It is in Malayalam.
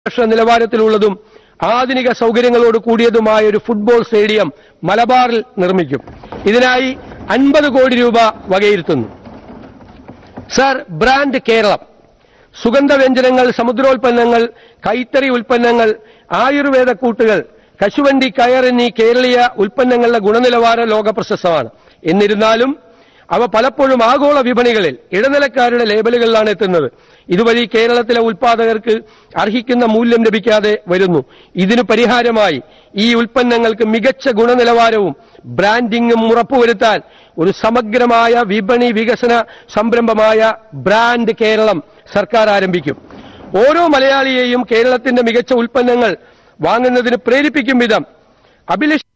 നിലവാരത്തിലുള്ളതും ആധുനിക സൗകര്യങ്ങളോട് കൂടിയതുമായ ഒരു ഫുട്ബോൾ സ്റ്റേഡിയം മലബാറിൽ നിർമ്മിക്കും. ഇതിനായി 50 കോടി രൂപ വകയിരുത്തുന്നു. സർ, ബ്രാൻഡ് കേരളം, സുഗന്ധവ്യഞ്ജനങ്ങൾ, സമുദ്രോൽപ്പന്നങ്ങൾ, കൈത്തറി ഉൽപ്പന്നങ്ങൾ, ആയുർവേദ കൂട്ടുകൾ, കശുവണ്ടി, കയർ എന്നീ കേരളീയ ഉൽപ്പന്നങ്ങളുടെ ഗുണനിലവാരം ലോകപ്രശസ്തമാണ്. എന്നിരുന്നാലും അവ പലപ്പോഴും ആഗോള വിപണികളിൽ ഇടനിലക്കാരുടെ ലേബലുകളിലാണ് എത്തുന്നത്. ഇതുവഴി കേരളത്തിലെ ഉൽപ്പാദകർക്ക് അർഹിക്കുന്ന മൂല്യം ലഭിക്കാതെ വരുന്നു. ഇതിനു പരിഹാരമായി ഈ ഉൽപ്പന്നങ്ങൾക്ക് മികച്ച ഗുണനിലവാരവും ബ്രാൻഡിംഗും ഉറപ്പുവരുത്താൻ ഒരു സമഗ്രമായ വിപണി വികസന സംരംഭമായ ബ്രാൻഡ് കേരളം സർക്കാർ ആരംഭിക്കും. ഓരോ മലയാളിയെയും കേരളത്തിന്റെ മികച്ച ഉൽപ്പന്നങ്ങൾ വാങ്ങുന്നതിന് പ്രേരിപ്പിക്കും വിധം